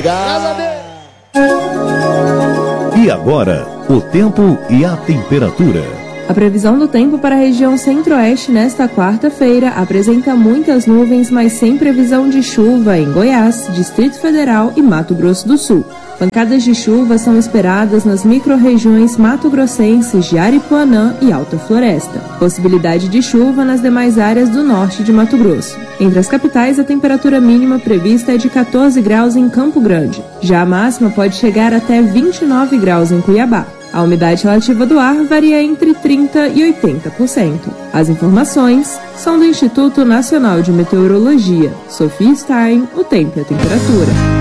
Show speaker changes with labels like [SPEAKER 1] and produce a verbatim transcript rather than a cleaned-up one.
[SPEAKER 1] Obrigado.
[SPEAKER 2] E agora, o tempo e a temperatura.
[SPEAKER 3] A previsão do tempo para a região centro-oeste nesta quarta-feira apresenta muitas nuvens, mas sem previsão de chuva em Goiás, Distrito Federal e Mato Grosso do Sul. Pancadas de chuva são esperadas nas micro-regiões mato-grossenses de Aripuanã e Alta Floresta. Possibilidade de chuva nas demais áreas do norte de Mato Grosso. Entre as capitais, a temperatura mínima prevista é de catorze graus em Campo Grande. Já a máxima pode chegar até vinte e nove graus em Cuiabá. A umidade relativa do ar varia entre trinta por cento e oitenta por cento. As informações são do Instituto Nacional de Meteorologia. Sofia Stein, o tempo e a temperatura.